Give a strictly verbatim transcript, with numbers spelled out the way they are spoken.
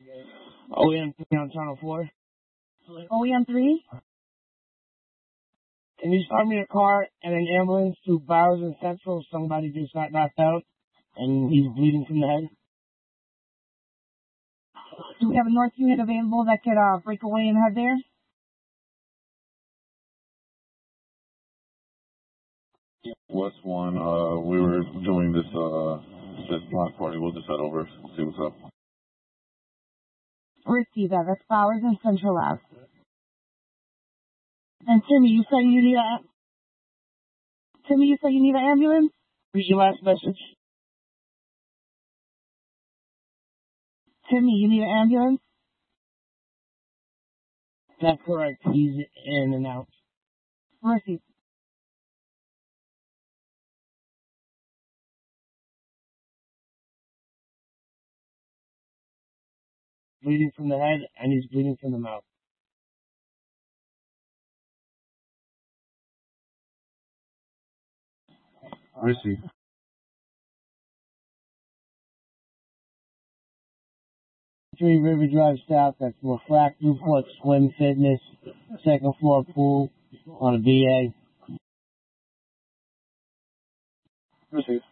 O E M three on Channel four. O E M three? Can you start me a car and an ambulance to Bowers and Central? Somebody just got knocked out and he's bleeding from the head. Do we have a North unit available that could uh, break away and head there? West one, uh, we were doing this, uh, this block party. We'll just head over, see what's up. Receive that. That's Bowers and Central Ave. And Timmy, you said you need a... Timmy, you said you need an ambulance? Read your last message. Timmy, you need an ambulance? That's correct. He's in and out. Receive. Bleeding from the head and he's bleeding from the mouth. Receive. Three River Drive South, that's Refract Newport Swim Fitness, second floor pool on a V A. Receive.